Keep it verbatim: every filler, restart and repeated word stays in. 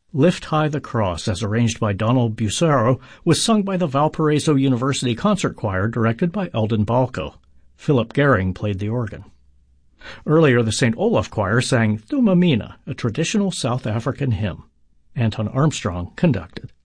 Lift High the Cross, as arranged by Donald Bucero, was sung by the Valparaiso University Concert Choir directed by Eldon Balco. Philip Gehring played the organ. Earlier, the Saint Olaf Choir sang Thuma Mina, a traditional South African hymn. Anton Armstrong conducted.